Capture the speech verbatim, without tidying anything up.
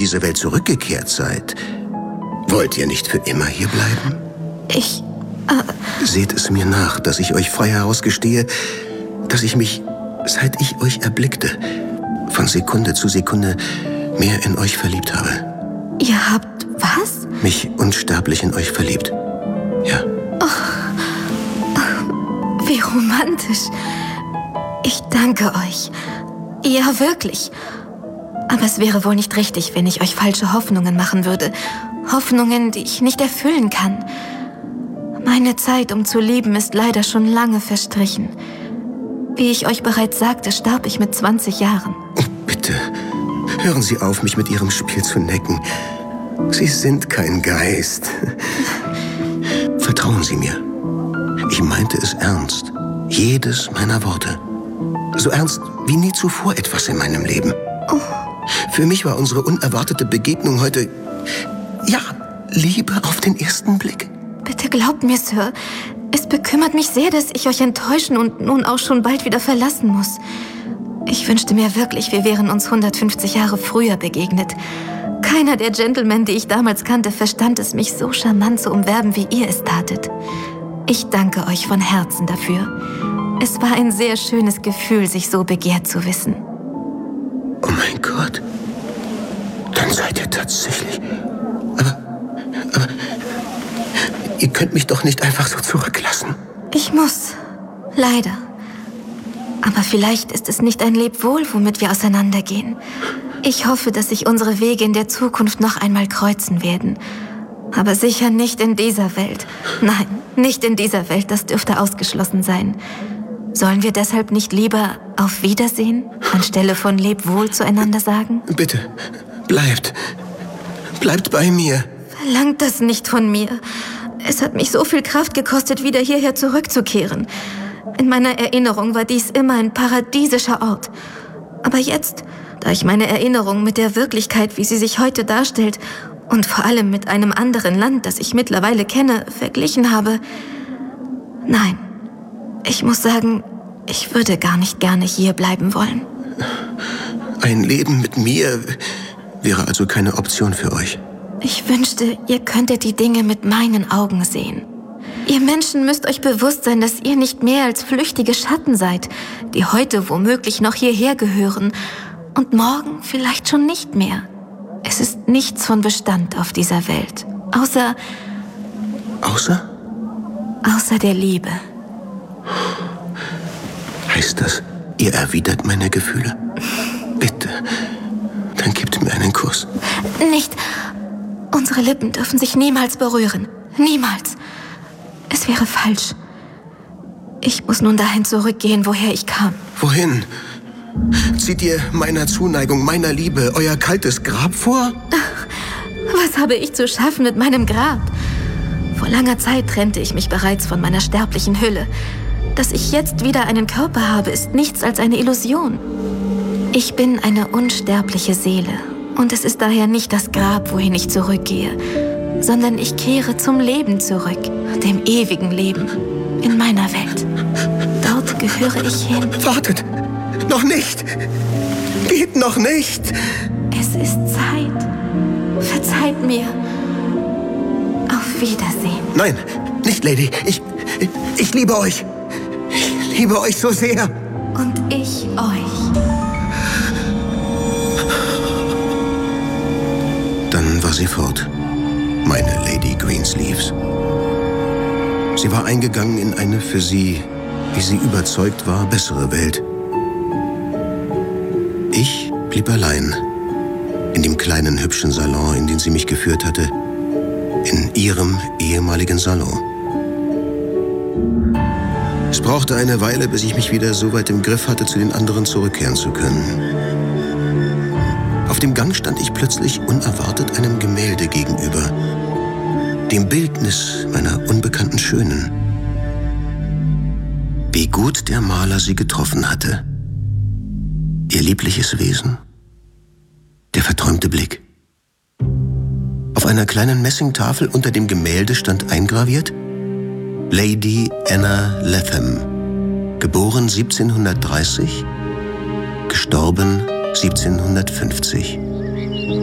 diese Welt zurückgekehrt seid, wollt ihr nicht für immer hier bleiben? Ich... Äh Seht es mir nach, dass ich euch frei herausgestehe, dass ich mich, seit ich euch erblickte, von Sekunde zu Sekunde mehr in euch verliebt habe. Ihr habt was? Mich unsterblich in euch verliebt. Ja. Oh, oh, wie romantisch. Ich danke euch. Ja, wirklich. Aber es wäre wohl nicht richtig, wenn ich euch falsche Hoffnungen machen würde. Hoffnungen, die ich nicht erfüllen kann. Meine Zeit, um zu lieben, ist leider schon lange verstrichen. Wie ich euch bereits sagte, starb ich mit zwanzig Jahren. Bitte, hören Sie auf, mich mit Ihrem Spiel zu necken. Sie sind kein Geist. Vertrauen Sie mir. Ich meinte es ernst. Jedes meiner Worte. So ernst wie nie zuvor etwas in meinem Leben. Oh. Für mich war unsere unerwartete Begegnung heute, ja, Liebe auf den ersten Blick. Bitte glaubt mir, Sir, es bekümmert mich sehr, dass ich euch enttäuschen und nun auch schon bald wieder verlassen muss. Ich wünschte mir wirklich, wir wären uns hundertfünfzig Jahre früher begegnet. Keiner der Gentlemen, die ich damals kannte, verstand es, mich so charmant zu umwerben, wie ihr es tatet. Ich danke euch von Herzen dafür. Es war ein sehr schönes Gefühl, sich so begehrt zu wissen. Oh mein Gott. Dann seid ihr tatsächlich... Aber... Aber... Ihr könnt mich doch nicht einfach so zurücklassen. Ich muss. Leider. Aber vielleicht ist es nicht ein Lebwohl, womit wir auseinandergehen. Ich hoffe, dass sich unsere Wege in der Zukunft noch einmal kreuzen werden. Aber sicher nicht in dieser Welt. Nein, nicht in dieser Welt, das dürfte ausgeschlossen sein. Sollen wir deshalb nicht lieber auf Wiedersehen, anstelle von Lebwohl zueinander sagen? Bitte, bleibt. Bleibt bei mir. Verlangt das nicht von mir. Es hat mich so viel Kraft gekostet, wieder hierher zurückzukehren. In meiner Erinnerung war dies immer ein paradiesischer Ort. Aber jetzt, da ich meine Erinnerung mit der Wirklichkeit, wie sie sich heute darstellt, und vor allem mit einem anderen Land, das ich mittlerweile kenne, verglichen habe... Nein, ich muss sagen, ich würde gar nicht gerne hier bleiben wollen. Ein Leben mit mir wäre also keine Option für euch. Ich wünschte, ihr könntet die Dinge mit meinen Augen sehen. Ihr Menschen müsst euch bewusst sein, dass ihr nicht mehr als flüchtige Schatten seid, die heute womöglich noch hierher gehören und morgen vielleicht schon nicht mehr. Es ist nichts von Bestand auf dieser Welt, außer... Außer? Außer der Liebe. Heißt das, ihr erwidert meine Gefühle? Bitte, dann gebt mir einen Kuss. Nicht... Unsere Lippen dürfen sich niemals berühren. Niemals. Es wäre falsch. Ich muss nun dahin zurückgehen, woher ich kam. Wohin? Zieht ihr meiner Zuneigung, meiner Liebe, euer kaltes Grab vor? Ach, was habe ich zu schaffen mit meinem Grab? Vor langer Zeit trennte ich mich bereits von meiner sterblichen Hülle. Dass ich jetzt wieder einen Körper habe, ist nichts als eine Illusion. Ich bin eine unsterbliche Seele. Und es ist daher nicht das Grab, wohin ich zurückgehe, sondern ich kehre zum Leben zurück, dem ewigen Leben, in meiner Welt. Dort gehöre ich hin. Wartet! Noch nicht! Geht noch nicht! Es ist Zeit. Verzeiht mir. Auf Wiedersehen. Nein, nicht, Lady. Ich, ich, ich liebe euch. Ich liebe euch so sehr. Und ich euch. Dann war sie fort, meine Lady Greensleeves. Sie war eingegangen in eine für sie, wie sie überzeugt war, bessere Welt. Ich blieb allein in dem kleinen, hübschen Salon, in den sie mich geführt hatte, in ihrem ehemaligen Salon. Es brauchte eine Weile, bis ich mich wieder so weit im Griff hatte, zu den anderen zurückkehren zu können. Auf dem Gang stand ich plötzlich unerwartet einem Gemälde gegenüber, dem Bildnis meiner unbekannten Schönen. Wie gut der Maler sie getroffen hatte. Ihr liebliches Wesen, der verträumte Blick. Auf einer kleinen Messingtafel unter dem Gemälde stand eingraviert: Lady Anna Latham, geboren siebzehnhundertdreißig, gestorben siebzehnhundertfünfzig.